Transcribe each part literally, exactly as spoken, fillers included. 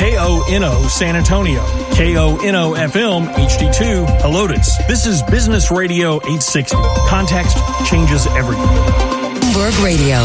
K O N O San Antonio, K O N O F M H D two Helotes. This is Business Radio eight sixty. Context changes everything. Bloomberg Radio.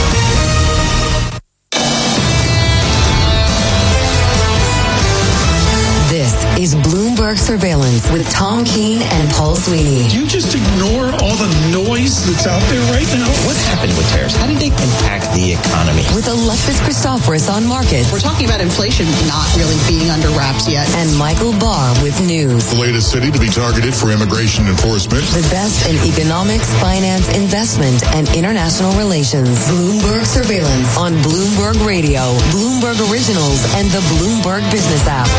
Is Bloomberg Surveillance with Tom Keene and Paul Sweeney. Do you just ignore all the noise that's out there right now? What happened with tariffs? How did they impact the economy? With Alexis Christoforous on markets. We're talking about inflation not really being under wraps yet. And Michael Barr with news. The latest city to be targeted for immigration enforcement. The best in economics, finance, investment, and international relations. Bloomberg Surveillance on Bloomberg Radio, Bloomberg Originals, and the Bloomberg Business app.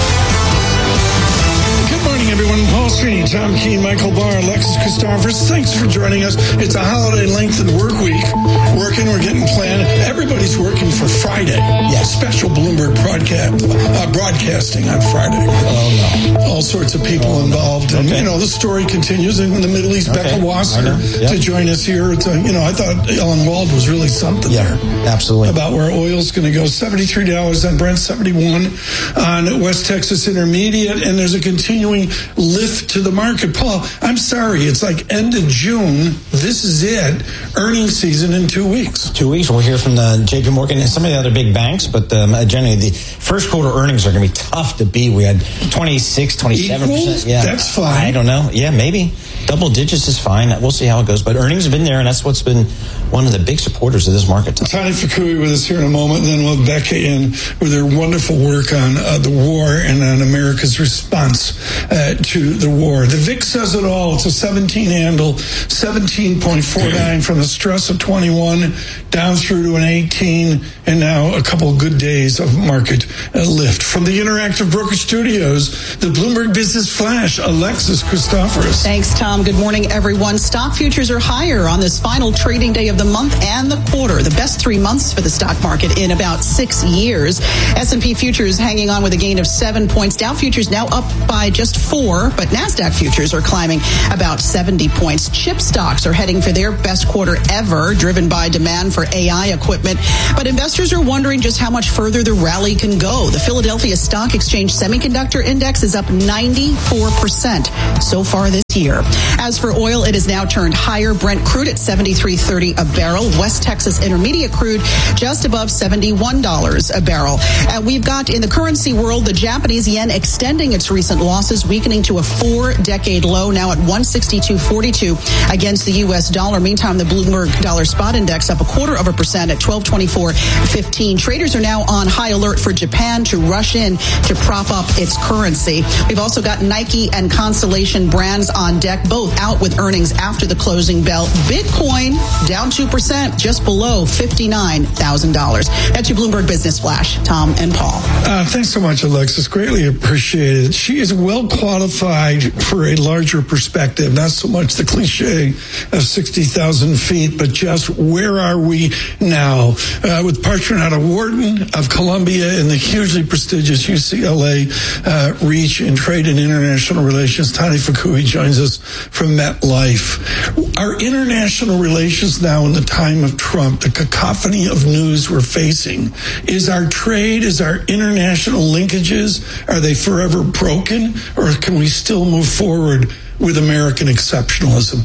Good morning, everyone. Paul Sweeney, Tom Keene, Michael Barr, Alexis Christoforous. Thanks for joining us. It's a holiday-lengthened work week. Working, we're getting planned. Everybody's working for Friday. Yeah, special Bloomberg broadcast, uh, broadcasting on Friday. Oh, no. All sorts of people oh, involved. And, okay. you know, the story continues in the Middle East. Okay. Becca Wasser yep. to join us here. It's a, you know, I thought Ellen Wald was really something yeah, there. Absolutely. About where oil's going to go. seventy-three dollars on Brent, seventy-one on West Texas Intermediate. And there's a continuing lift to the market. Paul, I'm sorry. It's like end of June. This is it. Earnings season in two weeks. Two weeks. We'll hear from the J P Morgan and some of the other big banks, but um, generally the first quarter earnings are going to be tough to beat. We had twenty-six, twenty-seven percent. Yeah, that's fine. I don't know. Yeah, maybe. Double digits is fine. We'll see how it goes. But earnings have been there, and that's what's been one of the big supporters of this market. Tani Fukui with us here in a moment. Then we'll have Becca in with her wonderful work on uh, the war and on America's response uh, to the war. The V I X says it all. It's a seventeen handle, seventeen point four nine from the stress of twenty-one down through to an eighteen, and now a couple of good days of market uh, lift. From the Interactive Broker Studios, the Bloomberg Business Flash, Alexis Christoforous. Thanks, Tom. Good morning, everyone. Stock futures are higher on this final trading day of the month and the quarter, the best three months for the stock market in about six years. S and P futures hanging on with a gain of seven points. Dow futures now up by just four, but NASDAQ futures are climbing about seventy points. Chip stocks are heading for their best quarter ever, driven by demand for A I equipment. But investors are wondering just how much further the rally can go. The Philadelphia Stock Exchange Semiconductor Index is up ninety-four percent so far this year. As for oil, it has now turned higher. Brent crude at seventy-three thirty a barrel. West Texas Intermediate crude just above seventy-one dollars a barrel. And we've got in the currency world, the Japanese yen extending its recent losses, weakening to a four-decade low, now at one sixty-two forty-two against the U S dollar. Meantime, the Bloomberg Dollar Spot Index up a quarter of a percent at twelve twenty-four fifteen. Traders are now on high alert for Japan to rush in to prop up its currency. We've also got Nike and Constellation Brands on deck, both out with earnings after the closing bell. Bitcoin down two percent, just below fifty-nine thousand dollars. That's your Bloomberg Business Flash. Tom and Paul. Uh, thanks so much, Alexis. Greatly appreciated. She is well qualified for a larger perspective, not so much the cliche of sixty thousand feet, but just where are we now? Uh, with Partrinata Wharton of Columbia and the hugely prestigious U C L A uh, Reach in Trade and International Relations, Tani Fukui joins us from MetLife. Our international relations now in the time of Trump, the cacophony of news we're facing, is our trade, is our international linkages, are they forever broken, or can we still move forward with American exceptionalism?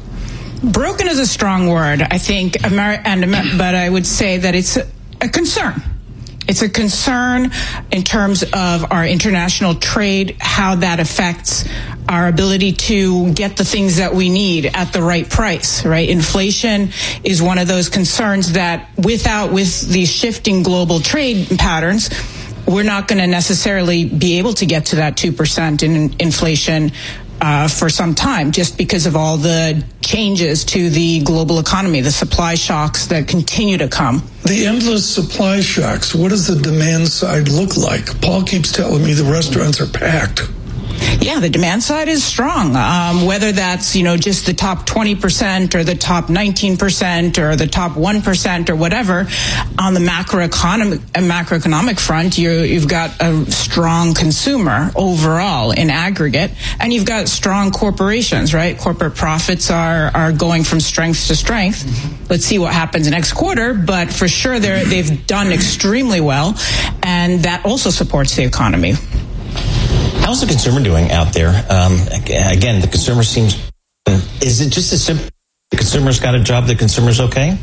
Broken is a strong word, I think, Ameri- and but I would say that it's a, a concern. It's a concern in terms of our international trade, how that affects our ability to get the things that we need at the right price, right? Inflation is one of those concerns that without, with these shifting global trade patterns, we're not going to necessarily be able to get to that two percent in inflation Uh, for some time, just because of all the changes to the global economy, the supply shocks that continue to come. The endless supply shocks, what does the demand side look like? Paul keeps telling me the restaurants are packed. Yeah, the demand side is strong. Um, whether that's, you know, just the top twenty percent or the top nineteen percent or the top one percent or whatever, on the macroeconomic macroeconomic front, you, you've got a strong consumer overall in aggregate, and you've got strong corporations, right? Corporate profits are, are going from strength to strength. Let's see what happens next quarter, but for sure they're, they've done extremely well. And and that also supports the economy. How's the consumer doing out there? Um, again, the consumer seems, is it just as simple, the consumer's got a job, the consumer's okay?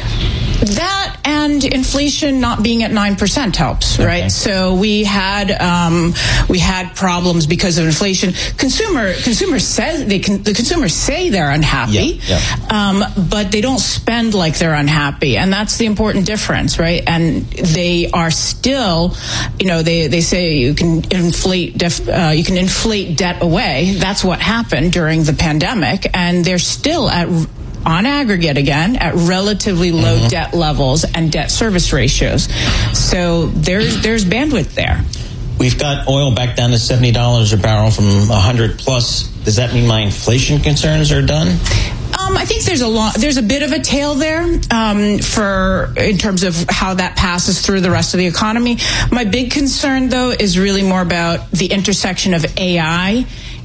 That and inflation not being at nine percent helps, Okay. right? So we had um, we had problems because of inflation. Consumer consumers says they can, the consumers say they're unhappy, Yeah, yeah. Um, but they don't spend like they're unhappy, and that's the important difference, right? And they are still, you know, they they say you can inflate def, uh, you can inflate debt away. That's what happened during the pandemic, and they're still at, on aggregate again, at relatively low mm-hmm. debt levels and debt service ratios. So there's there's bandwidth there. We've got oil back down to seventy dollars a barrel from one hundred plus. Does that mean my inflation concerns are done? Um, I think there's a lot, there's a bit of a tail there um, for in terms of how that passes through the rest of the economy. My big concern, though, is really more about the intersection of A I,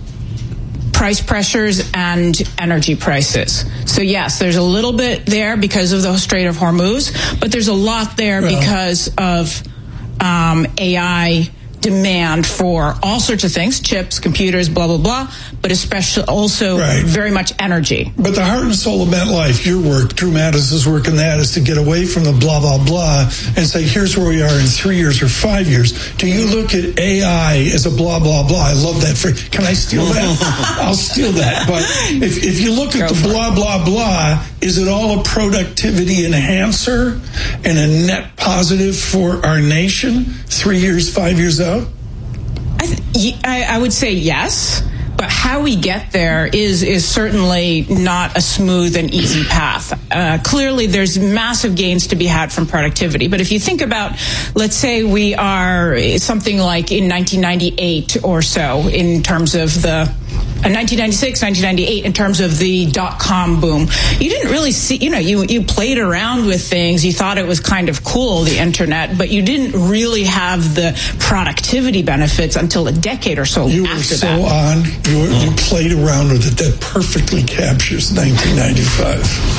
price pressures, and energy prices. So yes, there's a little bit there because of the Strait of Hormuz, but there's a lot there well, because of um, A I demand for all sorts of things, chips, computers, blah, blah, blah, but especially also right. very much energy. But the heart and soul of MetLife, your work, Drew Mattis's work in that, is to get away from the blah, blah, blah and say, here's where we are in three years or five years. Do you look at A I as a blah, blah, blah? I love that phrase. Can I steal that? I'll steal that. But if, if you look at Go the blah, it. blah, blah, is it all a productivity enhancer and a net positive for our nation three years, five years out? I, th- I, I would say yes, but how we get there is is certainly not a smooth and easy path. Uh, clearly, there's massive gains to be had from productivity. But if you think about, let's say we are something like in nineteen ninety-eight or so in terms of the uh, nineteen ninety-six, nineteen ninety-eight in terms of the dot-com boom. You didn't really see, you know, you, you played around with things. You thought it was kind of cool, the internet, but you didn't really have the productivity benefits until a decade or so you after that. You were so on. You, were, you played around with it. That perfectly captures nineteen ninety-five.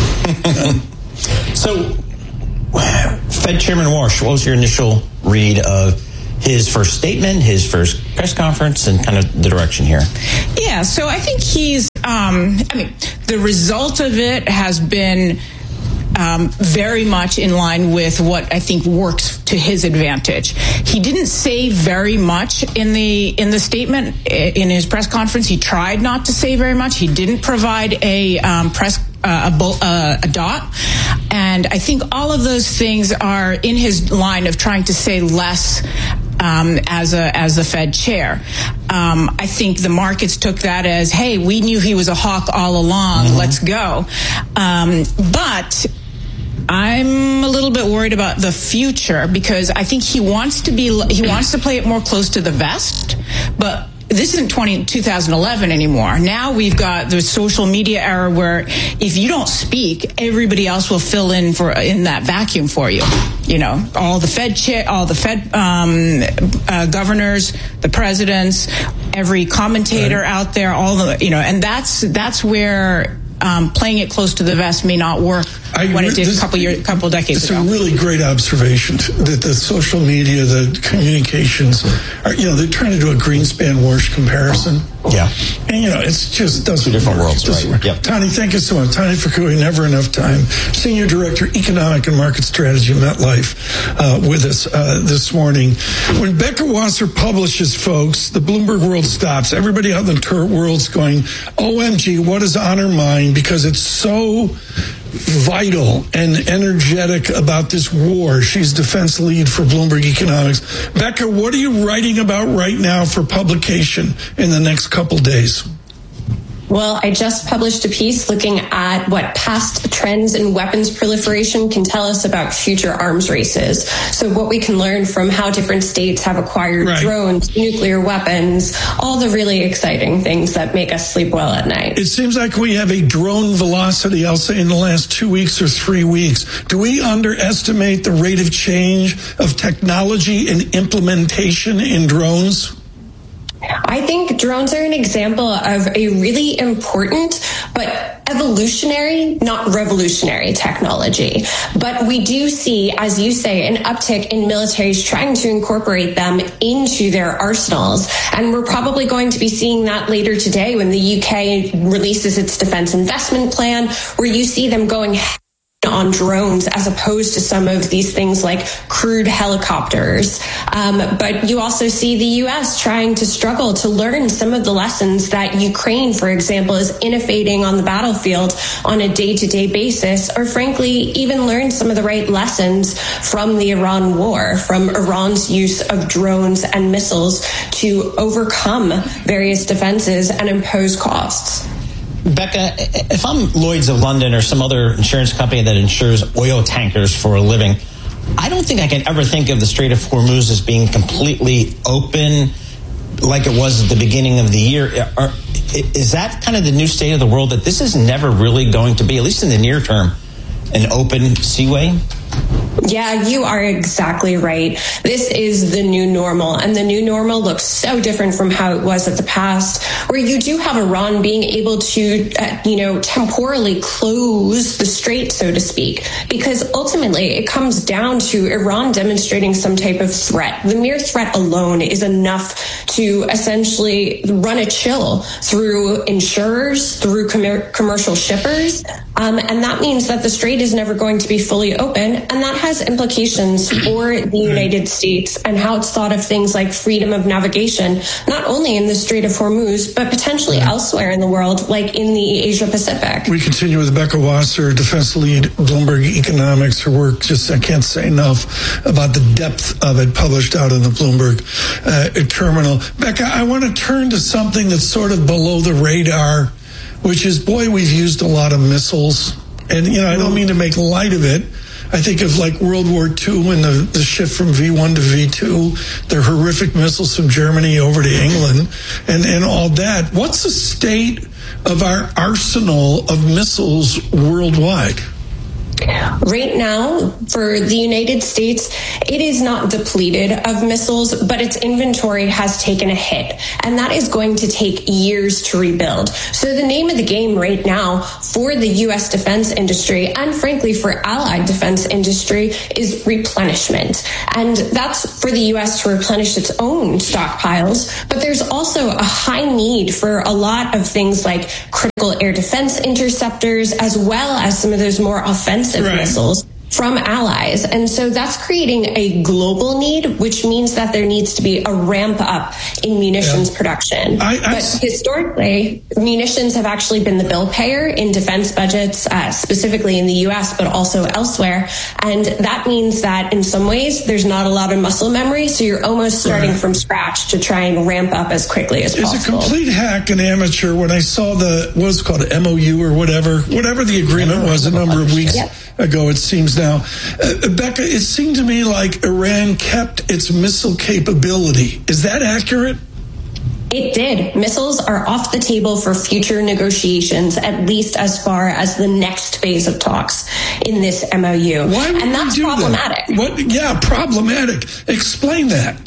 So, Fed Chairman Warsh, what was your initial read of his first statement, his first press conference, and kind of the direction here? Yeah, so I think he's, um, I mean, the result of it has been um, very much in line with what I think works to his advantage. He didn't say very much in the in the statement, in his press conference. He tried not to say very much. He didn't provide a um, press Uh, a, uh, a dot, and I think all of those things are in his line of trying to say less um, as a as the Fed chair. Um, I think the markets took that as, hey, we knew he was a hawk all along. Mm-hmm. Let's go. Um, but I'm a little bit worried about the future because I think he wants to be he wants to play it more close to the vest, but this isn't twenty, twenty eleven anymore. Now we've got the social media era where if you don't speak, everybody else will fill in for in that vacuum for you. You know, all the Fed chair, all the Fed um, uh, governors, the presidents, every commentator right. out there, all the you know, and that's that's where. Um, playing it close to the vest may not work I, when it did this, a couple years, couple decades it's ago. It's a really great observation that the social media, the communications, are, you know, they're trying to do a Greenspan-Warsh comparison. Yeah. And, you know, it just doesn't Two different work. worlds, right? Work. Yep. Tani, thank you so much. Tani Fukui, never enough time. Senior Director, Economic and Market Strategy, MetLife, uh, with us uh, this morning. When Becca Wasser publishes, folks, the Bloomberg world stops. Everybody out in the tour world's going, O M G, what is on her mind? Because it's so vital and energetic about this war. She's defense lead for Bloomberg Economics. Becca, what are you writing about right now for publication in the next couple days? Well, I just published a piece looking at what past trends in weapons proliferation can tell us about future arms races. So what we can learn from how different states have acquired right. drones, nuclear weapons, all the really exciting things that make us sleep well at night. It seems like we have a drone velocity, I'll say, in the last two weeks or three weeks. Do we underestimate the rate of change of technology and implementation in drones? I think drones are an example of a really important but evolutionary, not revolutionary technology. But we do see, as you say, an uptick in militaries trying to incorporate them into their arsenals. And we're probably going to be seeing that later today when the U K releases its defense investment plan, where you see them going on drones as opposed to some of these things like crude helicopters. Um, but you also see the U S trying to struggle to learn some of the lessons that Ukraine, for example, is innovating on the battlefield on a day-to-day basis, or frankly, even learn some of the right lessons from the Iran war, from Iran's use of drones and missiles to overcome various defenses and impose costs. Becca, if I'm Lloyd's of London or some other insurance company that insures oil tankers for a living, I don't think I can ever think of the Strait of Hormuz as being completely open like it was at the beginning of the year. Are, is that kind of the new state of the world, that this is never really going to be, at least in the near term, an open seaway? Yeah, you are exactly right. This is the new normal, and the new normal looks so different from how it was at the past, where you do have Iran being able to, uh, you know, temporally close the strait, so to speak, because ultimately it comes down to Iran demonstrating some type of threat. The mere threat alone is enough to essentially run a chill through insurers, through com- commercial shippers, um, and that means that the strait is never going to be fully open. And that has implications for the United States and how it's thought of things like freedom of navigation, not only in the Strait of Hormuz, but potentially elsewhere in the world, like in the Asia Pacific. We continue with Becca Wasser, defense lead, Bloomberg Economics. Her work, just I can't say enough about the depth of it, published out in the Bloomberg uh, terminal. Becca, I want to turn to something that's sort of below the radar, which is, boy, we've used a lot of missiles. And, you know, I don't mean to make light of it. I think of like World War Two and the, the shift from V one to V two, the horrific missiles from Germany over to England, and, and all that. What's the state of our arsenal of missiles worldwide? Right now, for the United States, it is not depleted of missiles, but its inventory has taken a hit, and that is going to take years to rebuild. So the name of the game right now for the U S defense industry, and frankly for allied defense industry, is replenishment. And that's for the U S to replenish its own stockpiles, but there's also a high need for a lot of things like critical air defense interceptors, as well as some of those more offensive Right. missiles from allies. And so that's creating a global need, which means that there needs to be a ramp up in munitions yeah. production. I, I, but historically, munitions have actually been the bill payer in defense budgets, uh, specifically in the U S, but also elsewhere. And that means that in some ways, there's not a lot of muscle memory. So you're almost starting right. from scratch to try and ramp up as quickly as possible. It's a complete hack and amateur. When I saw the, what's called M O U or whatever, whatever the agreement was a number of weeks yep. ago, it seems now. Uh, Becca, it seemed to me like Iran kept its missile capability. Is that accurate? It did. Missiles are off the table for future negotiations, at least as far as the next phase of talks in this M O U. Why would and that's do problematic. That? What? Yeah, problematic. Explain that.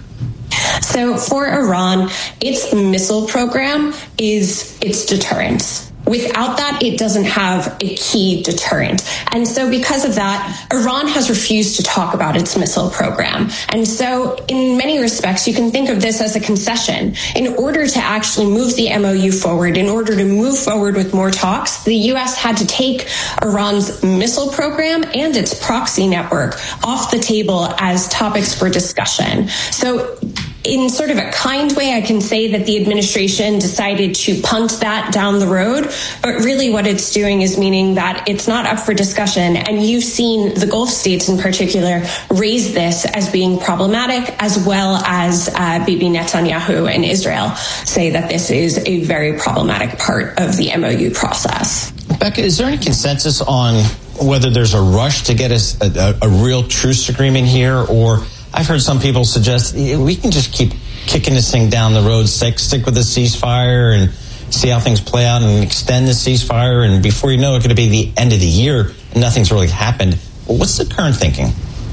So for Iran, its missile program is its deterrence. Without that, it doesn't have a key deterrent. And so because of that, Iran has refused to talk about its missile program. And so in many respects, you can think of this as a concession. In order to actually move the M O U forward, in order to move forward with more talks, the U S had to take Iran's missile program and its proxy network off the table as topics for discussion. So in sort of a kind way, I can say that the administration decided to punt that down the road, but really what it's doing is meaning that it's not up for discussion. And you've seen the Gulf states in particular raise this as being problematic, as well as uh, Bibi Netanyahu in Israel say that this is a very problematic part of the M O U process. Becca, is there any consensus on whether there's a rush to get a, a, a real truce agreement here, or I've heard some people suggest we can just keep kicking this thing down the road, stick, stick with the ceasefire and see how things play out and extend the ceasefire. And before you know it, it's going to be the end of the year and nothing's really happened. Well, what's the current thinking?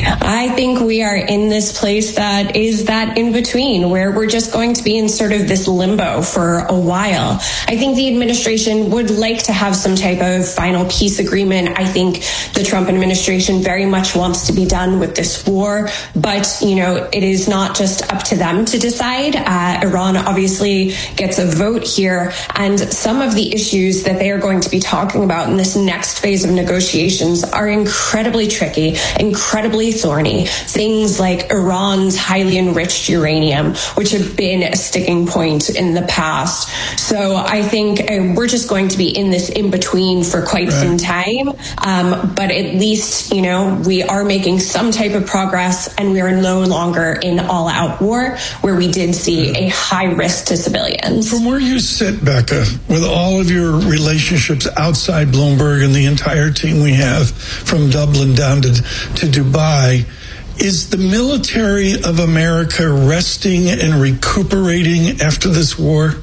I think we are in this place that is that in between where we're just going to be in sort of this limbo for a while. I think the administration would like to have some type of final peace agreement. I think the Trump administration very much wants to be done with this war, but, you know, it is not just up to them to decide. Uh, Iran obviously gets a vote here, and some of the issues that they are going to be talking about in this next phase of negotiations are incredibly tricky, incredibly thorny. Things like Iran's highly enriched uranium, which have been a sticking point in the past. So I think uh, we're just going to be in this in-between for quite right. some time. Um, but at least, you know, we are making some type of progress, and we are no longer in all-out war where we did see a high risk to civilians. From where you sit, Becca, with all of your relationships outside Bloomberg and the entire team we have from Dublin down to, to Dubai, is the military of America resting and recuperating after this war?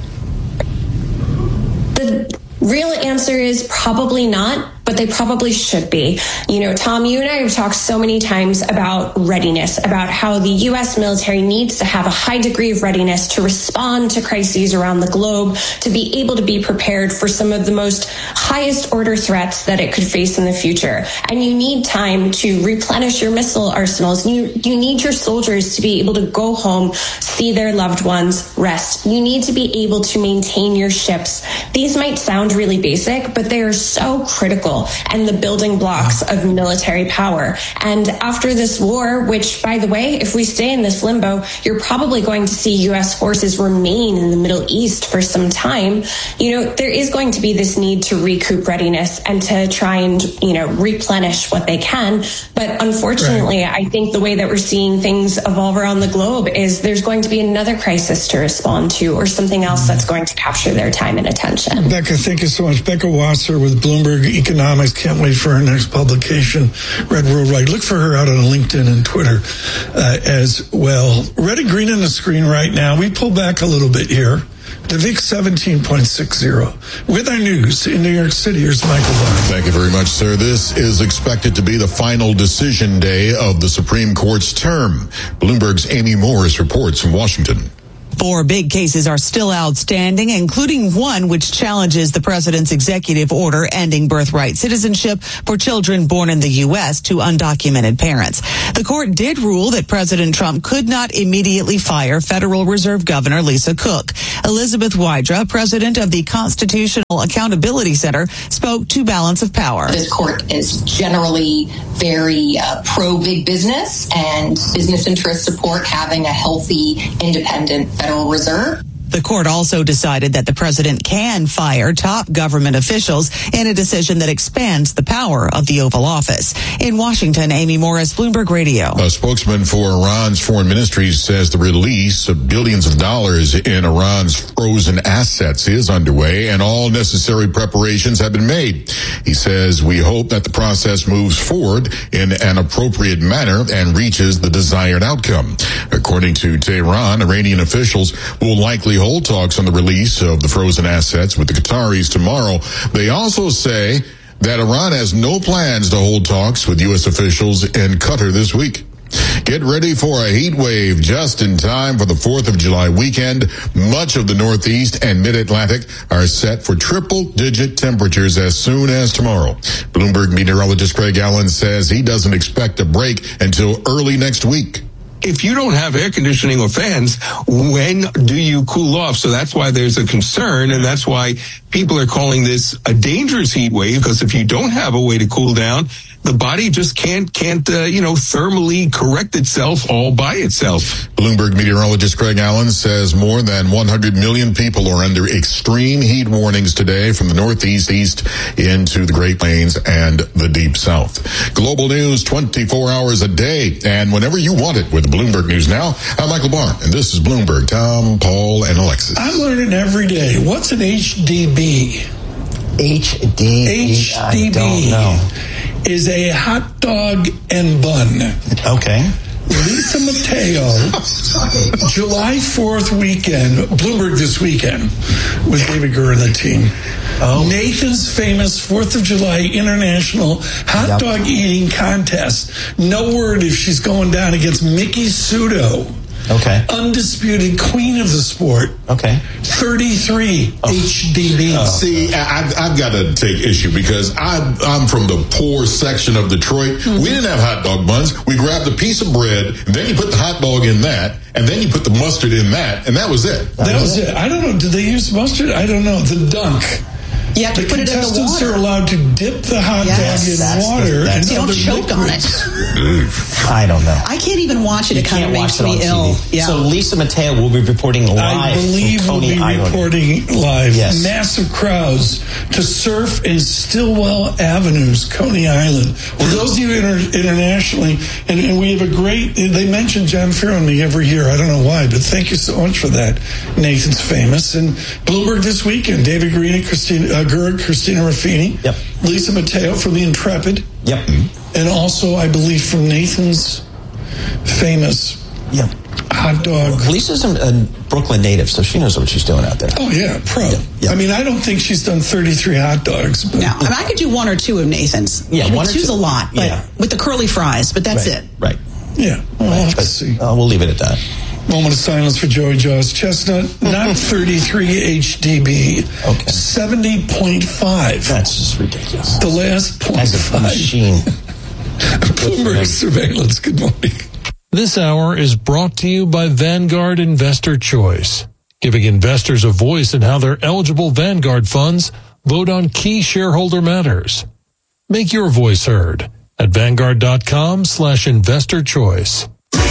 The real answer is probably not, but they probably should be. You know, Tom, you and I have talked so many times about readiness, about how the U S military needs to have a high degree of readiness to respond to crises around the globe, to be able to be prepared for some of the most highest order threats that it could face in the future. And you need time to replenish your missile arsenals. You, you need your soldiers to be able to go home, see their loved ones, rest. You need to be able to maintain your ships. These might sound really basic, but they are so critical and the building blocks of military power. And after this war, which, by the way, if we stay in this limbo, you're probably going to see U S forces remain in the Middle East for some time. You know, there is going to be this need to recoup readiness and to try and, you know, replenish what they can. But unfortunately, right. I think the way that we're seeing things evolve around the globe is there's going to be another crisis to respond to, or something else that's going to capture their time and attention. Becca, thank you so much. Becca Wasser with Bloomberg Economics. Can't wait for her next publication, Red World Right. Look for her out on LinkedIn and Twitter uh, as well. Red and green on the screen right now. We pull back a little bit here. The V I X seventeen point six zero. With our news in New York City, here's Michael Barr. Thank you very much, sir. This is expected to be the final decision day of the Supreme Court's term. Bloomberg's Amy Morris reports from Washington. Four big cases are still outstanding, including one which challenges the president's executive order ending birthright citizenship for children born in the U S to undocumented parents. The court did rule that President Trump could not immediately fire Federal Reserve Governor Lisa Cook. Elizabeth Wydra, president of the Constitutional Accountability Center, spoke to Balance of Power. This court is generally very uh, pro-big business, and business interests support having a healthy, independent Federal Reserve. The court also decided that the president can fire top government officials in a decision that expands the power of the Oval Office. In Washington, Amy Morris, Bloomberg Radio. A spokesman for Iran's foreign ministry says the release of billions of dollars in Iran's frozen assets is underway and all necessary preparations have been made. He says, "We hope that the process moves forward in an appropriate manner and reaches the desired outcome." According to Tehran, Iranian officials will likely hold talks on the release of the frozen assets with the Qataris tomorrow. They also say that Iran has no plans to hold talks with U S officials in Qatar this week. Get ready for a heat wave just in time for the fourth of July weekend. Much of the Northeast and Mid-Atlantic are set for triple-digit temperatures as soon as tomorrow. Bloomberg meteorologist Craig Allen says he doesn't expect a break until early next week. If you don't have air conditioning or fans, when do you cool off? So that's why there's a concern, and that's why people are calling this a dangerous heat wave, because if you don't have a way to cool down, the body just can't, can't uh, you know, thermally correct itself all by itself. Bloomberg meteorologist Craig Allen says more than one hundred million people are under extreme heat warnings today from the Northeast, East into the Great Plains and the Deep South. Global news twenty-four hours a day and whenever you want it with Bloomberg News Now. I'm Michael Barr, and this is Bloomberg. Tom, Paul, and Alexis. I'm learning every day. What's an H D B? H D B? H D B. I don't know. Is a hot dog and bun. Okay. Lisa Mateo, July fourth weekend, Bloomberg This Weekend, with David Gurr and the team. Oh. Nathan's famous fourth of July International Hot yep. Dog Eating Contest. No word if she's going down against Mickey Sudo. Okay. Undisputed queen of the sport. Okay. thirty-three oh. H D B. Oh. See, I, I've got to take issue because I'm, I'm from the poor section of Detroit. Mm-hmm. We didn't have hot dog buns. We grabbed a piece of bread, and then you put the hot dog in that, and then you put the mustard in that, and that was it. That, that was it. it. I don't know. Did they use mustard? I don't know. The dunk. You have to the put it in the water. Contestants are allowed to dip the hot yes, dog in that's water. The, and you don't choke liquids. on it. I don't know. I can't even watch it. You it kind of makes it me ill. Yeah. So Lisa Mateo will be reporting live. I believe from we'll be Coney reporting Island. live. Yes. Massive crowds to surf in Stillwell Avenues, Coney Island. For those of you inter- internationally, and, and we have a great, they mention John Farrow and me every year. I don't know why, but thank you so much for that. Nathan's famous. And Bloomberg this weekend, David Green, Christina uh, Gerg, Christina Ruffini, yep. Lisa Mateo from The Intrepid. Yep. And also, I believe, from Nathan's famous yep. hot dog. Lisa's a, a Brooklyn native, so she knows what she's doing out there. Oh, yeah, pro. Yep. Yep. I mean, I don't think she's done thirty-three hot dogs. But. No, I mean, I could do one or two of Nathan's. Yeah, I mean, one or two's two. a lot, but yeah. with the curly fries, but that's right. it. Right. Yeah. Well, right. let's but, see. Uh, we'll leave it at that. Moment of silence for Joey Jaws Chestnut. Not thirty-three H D B. Okay. seventy point five. That's just ridiculous. The last point As a five. machine. Bloomberg Surveillance. Good morning. This hour is brought to you by Vanguard Investor Choice, giving investors a voice in how their eligible Vanguard funds vote on key shareholder matters. Make your voice heard at Vanguard.com slash investor choice.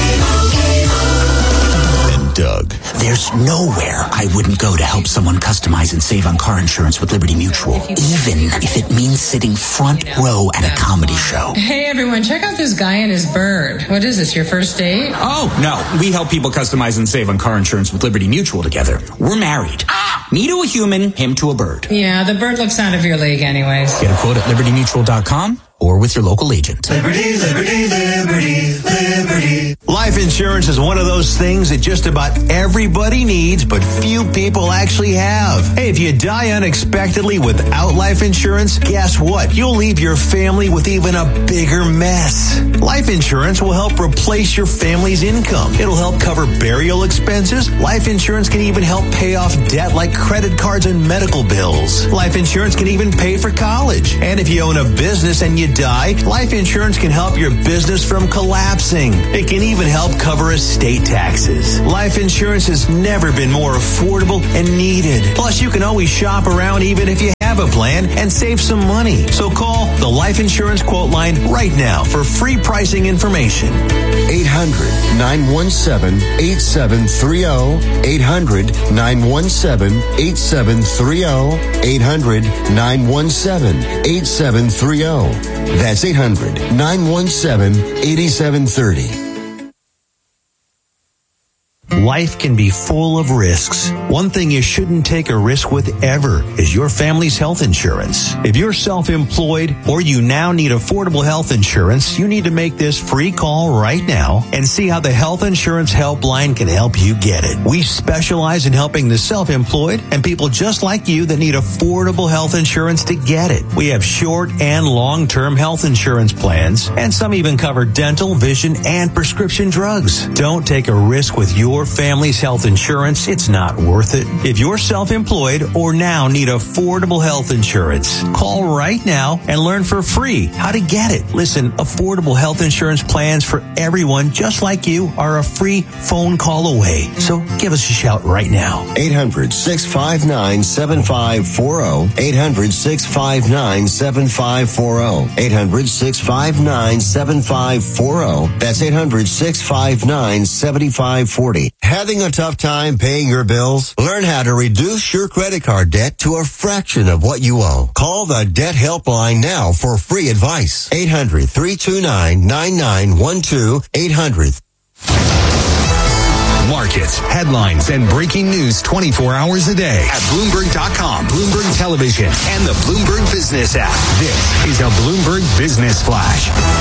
Doug, there's nowhere I wouldn't go to help someone customize and save on car insurance with Liberty Mutual, even if it means sitting front row at a comedy show. Hey everyone, check out this guy and his bird. What is this, your first date? Oh, no, we help people customize and save on car insurance with Liberty Mutual together. We're married. Me to a human, him to a bird. Yeah, the bird looks out of your league anyways. Get a quote at liberty mutual dot com or with your local agent. Liberty, liberty, liberty, liberty. Life insurance is one of those things that just about everybody needs, but few people actually have. Hey, if you die unexpectedly without life insurance, guess what? You'll leave your family with even a bigger mess. Life insurance will help replace your family's income. It'll help cover burial expenses. Life insurance can even help pay off debt like credit cards and medical bills. Life insurance can even pay for college. And if you own a business and you die, life insurance can help your business from collapsing. It can even help cover estate taxes. Life insurance has never been more affordable and needed. Plus, you can always shop around even if you have a plan and save some money. So call the Life Insurance Quote Line right now for free pricing information. eight hundred, nine one seven, eight seven three zero. eight hundred, nine one seven, eight seven three zero. eight hundred, nine one seven, eight seven three zero. That's eight hundred, nine one seven, eight seven three zero. Life can be full of risks. One thing you shouldn't take a risk with ever is your family's health insurance. If you're self-employed or you now need affordable health insurance, you need to make this free call right now and see how the Health Insurance Helpline can help you get it. We specialize in helping the self-employed and people just like you that need affordable health insurance to get it. We have short and long-term health insurance plans, and some even cover dental, vision, and prescription drugs. Don't take a risk with your family's health insurance. It's not worth it. If you're self-employed or now need affordable health insurance, call right now and learn for free how to get it. Listen, affordable health insurance plans for everyone just like you are a free phone call away. So give us a shout right now. eight hundred, six five nine, seven five four zero. eight hundred, six five nine, seven five four zero. eight hundred, six five nine, seven five four zero. That's eight hundred, six five nine, seven five four zero. Having a tough time paying your bills? Learn how to reduce your credit card debt to a fraction of what you owe. Call the Debt Helpline now for free advice. eight hundred, three two nine, nine nine one two. eight hundred. Markets, headlines, and breaking news twenty-four hours a day at Bloomberg dot com, Bloomberg Television, and the Bloomberg Business app. This is a Bloomberg Business Flash.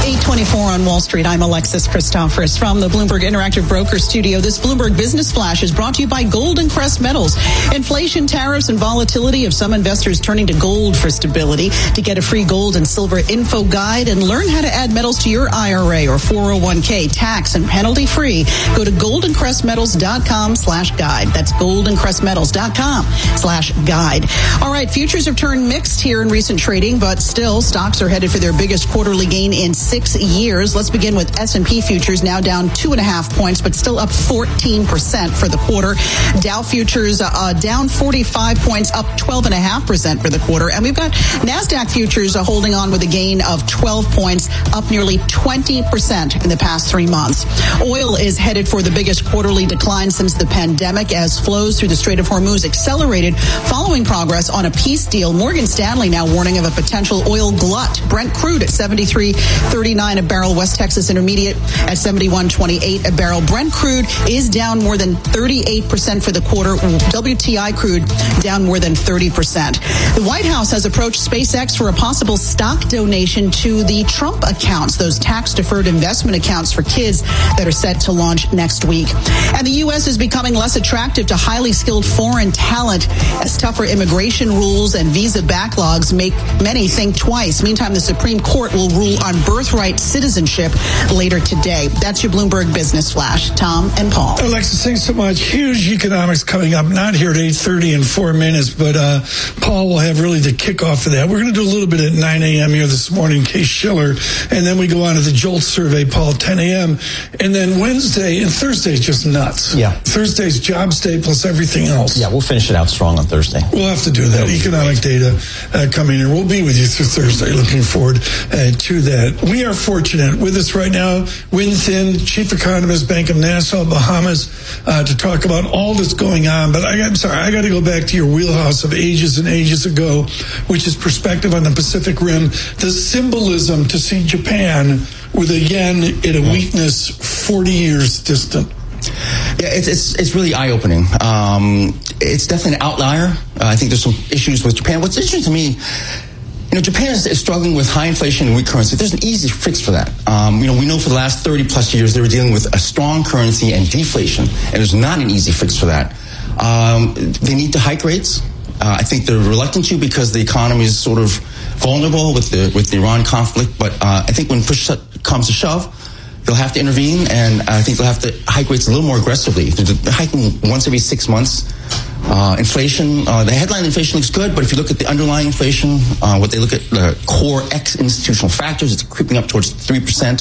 eight twenty-four on Wall Street. I'm Alexis Christoforous from the Bloomberg Interactive Broker Studio. This Bloomberg Business Flash is brought to you by Golden Crest Metals. Inflation, tariffs, and volatility have some investors turning to gold for stability. To get a free gold and silver info guide and learn how to add metals to your I R A or four oh one k tax and penalty free, go to golden crest metals dot com slash guide. That's golden crest metals dot com slash guide. All right, futures have turned mixed here in recent trading, but still stocks are headed for their biggest quarterly gain in six years. Let's begin with S and P futures, now down two and a half points, but still up fourteen percent for the quarter. Dow futures uh, down forty-five points, up twelve and a half percent for the quarter. And we've got NASDAQ futures uh, holding on with a gain of twelve points, up nearly twenty percent in the past three months. Oil is headed for the biggest quarterly decline since the pandemic as flows through the Strait of Hormuz accelerated following progress on a peace deal. Morgan Stanley now warning of a potential oil glut. Brent crude at seventy-three thirty-nine a barrel. West Texas Intermediate at seventy-one twenty-eight a barrel. Brent crude is down more than thirty-eight percent for the quarter. W T I crude down more than thirty percent. The White House has approached SpaceX for a possible stock donation to the Trump accounts, those tax-deferred investment accounts for kids that are set to launch next week. And the U S is becoming less attractive to highly skilled foreign talent as tougher immigration rules and visa backlogs make many think twice. Meantime, the Supreme Court will rule on birthright citizenship later today. That's your Bloomberg Business Flash. Tom and Paul. Alexis, thanks so much. Huge economics coming up, not here at eight thirty in four minutes, but uh, Paul will have really the kickoff of that. We're going to do a little bit at nine a.m. here this morning, Case Schiller, and then we go on to the Jolt survey, Paul, ten a.m. And then Wednesday and Thursday is just nuts. Yeah. Thursday's jobs day plus everything else. Yeah, we'll finish it out strong on Thursday. We'll have to do that. Economic data uh, coming in. We'll be with you through Thursday. Looking forward uh, to that. We are fortunate. With us right now, Win Thin, Chief Economist, Bank of Nassau, Bahamas, uh, to talk about all that's going on. But I, I'm sorry, I got to go back to your wheelhouse of ages and ages ago, which is perspective on the Pacific Rim. The symbolism to see Japan with a yen at a weakness forty years distant. Yeah, it's it's, it's really eye-opening. Um, it's definitely an outlier. Uh, I think there's some issues with Japan. What's interesting to me, you know, Japan is, is struggling with high inflation and weak currency. There's an easy fix for that. Um, you know, we know for the last thirty plus years they were dealing with a strong currency and deflation, and there's not an easy fix for that. Um, they need to hike rates. Uh, I think they're reluctant to because the economy is sort of vulnerable with the with the Iran conflict. But uh, I think when push comes to shove, they'll have to intervene, and I think they'll have to hike rates a little more aggressively. They're hiking once every six months. Uh, inflation, uh, the headline inflation looks good, but if you look at the underlying inflation, uh, what they look at the core ex-institutional factors, it's creeping up towards three percent.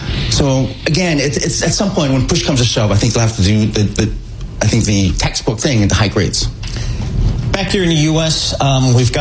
So again, it's, it's at some point when push comes to shove, I think they'll have to do the, the I think the textbook thing and the hike rates. Back here in the U S, um, we've got